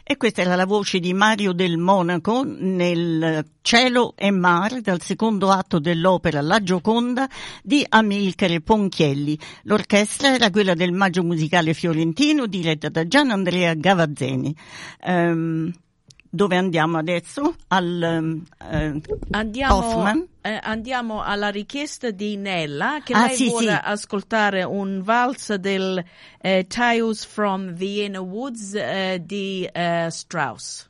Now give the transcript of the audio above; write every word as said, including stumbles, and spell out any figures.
E questa era la voce di Mario del Monaco nel Cielo e Mare, dal secondo atto dell'opera La Gioconda di Amilcare Ponchielli. L'orchestra era quella del Maggio Musicale Fiorentino, diretta da Gian Andrea Gavazzeni. Um, dove andiamo adesso? Al uh, andiamo, Hoffman. Eh, andiamo alla richiesta di Nella, che ah, lei sì, vuole sì. ascoltare un valse del eh, Tales from Vienna Woods eh, di eh, Strauss.